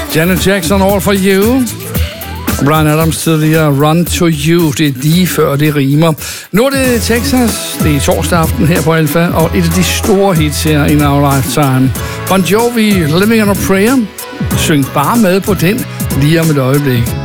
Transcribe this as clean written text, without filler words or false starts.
Janet Jackson, All For You. Bryan Adams tidligere, Run To You. Det er lige før, det rimer. Nu er det Texas. Det er torsdag aften her på Alfa, og et af de store hits her in our lifetime. Bon Jovi, Living On A Prayer. Syng bare med på den lige om et øjeblik.